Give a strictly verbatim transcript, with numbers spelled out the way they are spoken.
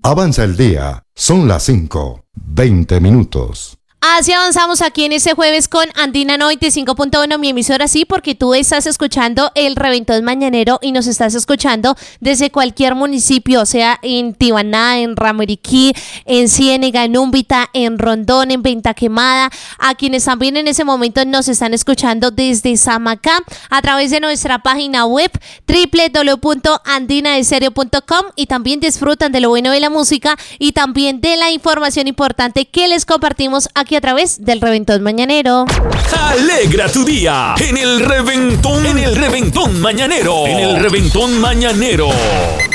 Avanza el día, son las cinco, veinte minutos. Así avanzamos aquí en este jueves con Andina noventa y cinco punto uno, mi emisora, sí, porque tú estás escuchando el Reventón Mañanero y nos estás escuchando desde cualquier municipio, sea en Tibaná, en Ramiriquí, en Ciénega, en Úmbita, en Rondón, en Venta Quemada, a quienes también en ese momento nos están escuchando desde Samacá, a través de nuestra página web doble u doble u doble u punto andina estéreo punto com, y también disfrutan de lo bueno de la música y también de la información importante que les compartimos aquí a través del Reventón Mañanero. Alegra tu día en el Reventón, en el Reventón Mañanero, en el Reventón Mañanero.